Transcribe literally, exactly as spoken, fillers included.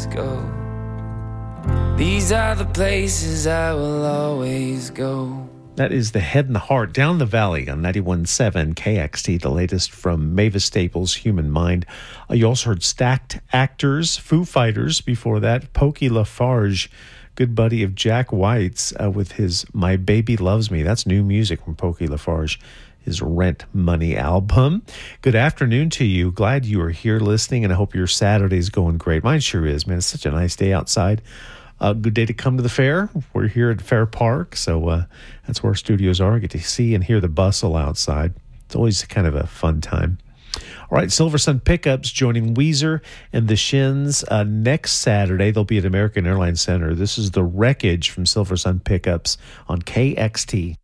always go. These are the places I will always go. That is The Head and the Heart, Down the Valley on ninety-one point seven K X T, the latest from Mavis Staples' Human Mind. Uh, you also heard Stacked Actors, Foo Fighters before that, Pokey Lafarge, good buddy of Jack White's, uh, with his My Baby Loves Me. That's new music from Pokey Lafarge, his Rent Money album. Good afternoon to you. Glad you are here listening, and I hope your Saturday's going great. Mine sure is, man. It's such a nice day outside. A uh, good day to come to the fair. We're here at Fair Park, so uh, that's where our studios are. I get to see and hear the bustle outside. It's always kind of a fun time. All right, Silver Sun Pickups joining Weezer and the Shins uh, next Saturday. They'll be at American Airlines Center. This is The Wreckage from Silver Sun Pickups on K X T.